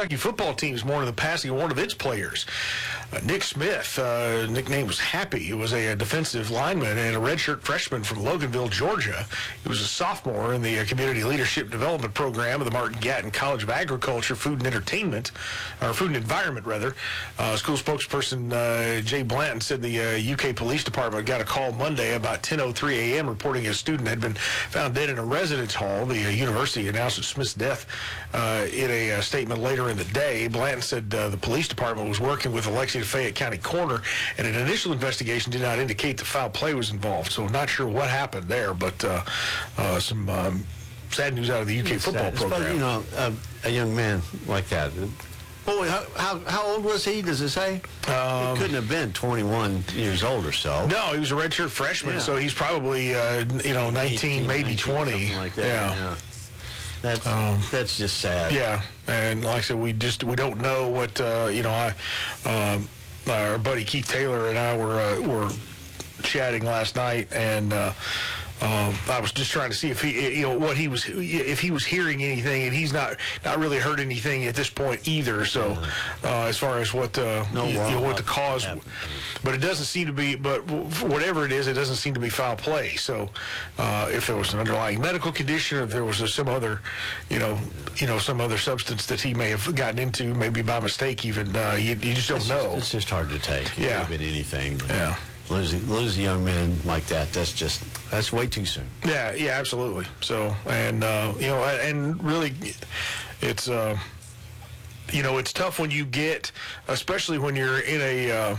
Kentucky football team is mourning the passing of one of its players. Nick Smith, nickname was Happy. He was a defensive lineman and a redshirt freshman from Loganville, Georgia. He was a sophomore in the Community Leadership Development Program of the Martin Gatton College of Agriculture, Food and Entertainment, or Food and Environment, rather. School spokesperson Jay Blanton said the UK Police Department got a call Monday about 10:03 a.m. reporting a student had been found dead in a residence hall. The university announced Smith's death in a statement later in the day. Blanton said the police department was working with the Lexington-Fayette County coroner, and an initial investigation did not indicate that foul play was involved. So not sure what happened there, but some sad news out of the UK football program. But, a young man like that. Boy, how old was he, does it say? He couldn't have been 21 years old or so. No, he was a redshirt freshman, so he's probably, 19, 18, maybe 20. Something like that, yeah. That's just sad. Yeah, and like I said, we don't know what, our buddy Keith Taylor and I were chatting last night, and I was just trying to see if he was hearing anything, and he's not really heard anything at this point either. So as far as what what the cause, but it doesn't seem to be. But whatever it is, it doesn't seem to be foul play. So if there was an underlying medical condition, or if there was some other, some other substance that he may have gotten into, maybe by mistake, even you just don't know. It's just hard to take. It could have been anything. Yeah. Lose a young man like that, that's way too soon. Yeah, absolutely. So, and and really, it's it's tough when you get, especially when you're in a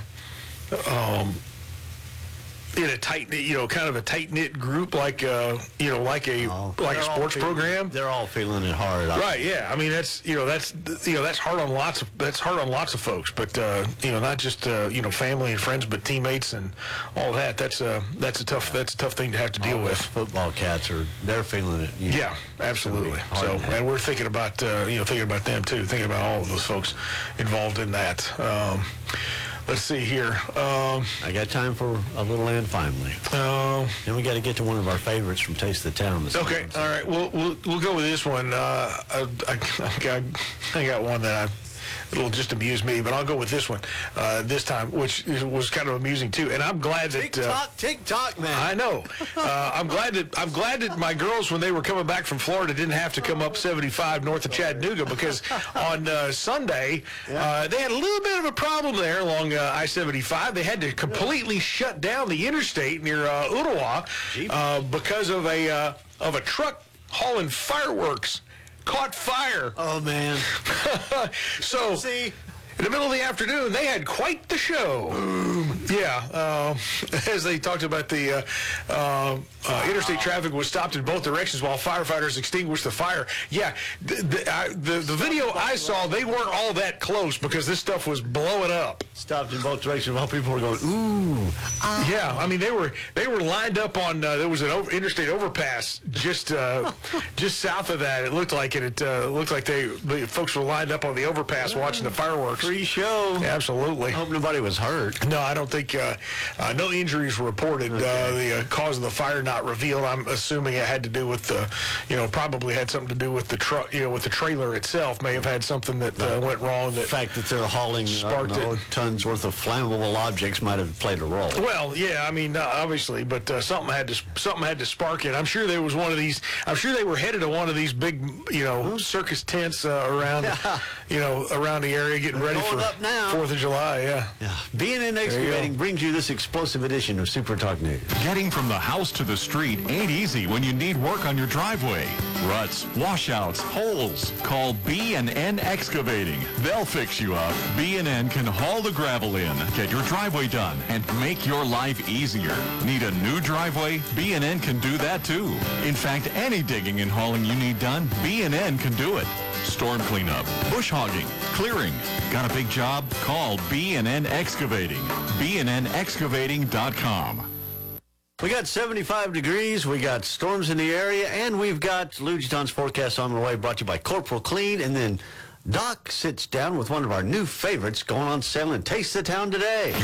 tight, kind of a tight knit group like a sports program. They're all feeling it hard. Right. Yeah. I mean, that's hard on lots of folks, but not just family and friends, but teammates and all that. That's a tough thing to have to deal with. Football cats they're feeling it. Yeah, absolutely. So, and we're thinking about them too, thinking about all of those folks involved in that. Let's see here. I got time for a little and finally. Then we got to get to one of our favorites from Taste of the Town. Okay, all right. We'll go with this one. I got one that it'll just amuse me, but I'll go with this one this time, which was kind of amusing too. And I'm glad that TikTok, man. I know. I'm glad that my girls, when they were coming back from Florida, didn't have to come up 75 north of Chattanooga, because on Sunday they had a little bit of a problem there along I-75. They had to completely shut down the interstate near Ottawa because of a truck hauling fireworks caught fire. Oh, man. So, see, in the middle of the afternoon, they had quite the show. As they talked about the interstate traffic was stopped in both directions while firefighters extinguished the fire. Yeah, the video I saw, they weren't all that close because this stuff was blowing up. Stopped in both directions while people were going, ooh. Yeah, I mean, they were lined up on, there was an interstate overpass just south of that. It looked like it. It looked like the folks were lined up on the overpass watching the fireworks. Free show. Absolutely. I hope nobody was hurt. No, I don't think, no injuries were reported. Okay. The cause of the fire not revealed. I'm assuming it had to do with probably had something to do with the truck, with the trailer itself. May have had something that went wrong. The fact that they're hauling tons worth of flammable objects might have played a role. Well, yeah, I mean, obviously, but something had to spark it. I'm sure there was one of these. I'm sure they were headed to one of these big, circus tents around, around the area, getting ready for 4th of July. Yeah. B&N Excavating brings you this explosive edition of Super Talk News. Getting from the house to the street ain't easy when you need work on your driveway. Ruts, washouts, holes. Call B&N Excavating. They'll fix you up. B&N can haul the gravel in, get your driveway done, and make your life easier. Need a new driveway? B&N can do that too. In fact, any digging and hauling you need done, B&N can do it. Storm cleanup, bush hogging, clearing. Got a big job? Call B&N Excavating. BNNexcavating.com. We got 75 degrees, we got storms in the area, and we've got Lou John's forecast on the way, brought to you by Corporal Clean. And then Doc sits down with one of our new favorites going on sale in Taste the Town today.